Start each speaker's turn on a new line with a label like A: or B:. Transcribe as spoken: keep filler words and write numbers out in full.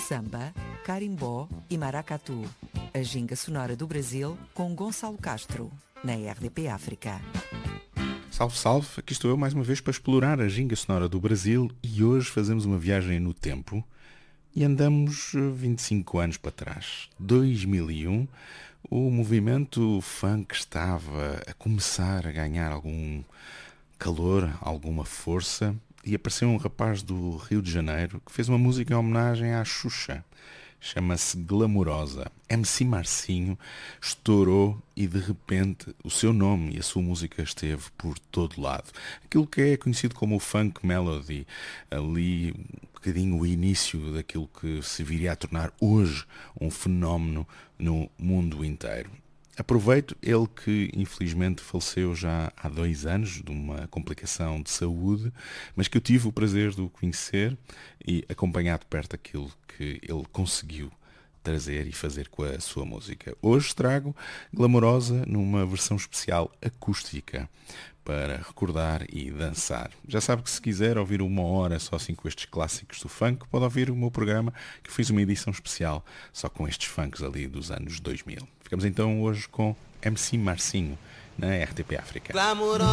A: samba, carimbó e maracatu. A ginga sonora do Brasil com Gonçalo Castro, na R D P África.
B: Salve, salve! Aqui estou eu mais uma vez para explorar a ginga sonora do Brasil e hoje fazemos uma viagem no tempo e andamos vinte e cinco anos para trás. dois mil e um, o movimento funk estava a começar a ganhar algum calor, alguma força e apareceu um rapaz do Rio de Janeiro que fez uma música em homenagem à Xuxa. Chama-se Glamourosa. M C Marcinho estourou e de repente o seu nome e a sua música esteve por todo lado. Aquilo que é conhecido como o funk melody, ali um bocadinho o início daquilo que se viria a tornar hoje um fenómeno no mundo inteiro. Aproveito ele que infelizmente faleceu já há dois anos de uma complicação de saúde, mas que eu tive o prazer de o conhecer e acompanhar de perto aquilo que ele conseguiu trazer e fazer com a sua música. Hoje trago Glamourosa numa versão especial acústica para recordar e dançar. Já sabe que se quiser ouvir uma hora só assim com estes clássicos do funk, pode ouvir o meu programa que fiz uma edição especial só com estes funks ali dos anos dois mil. Ficamos então hoje com M C Marcinho na R T P África.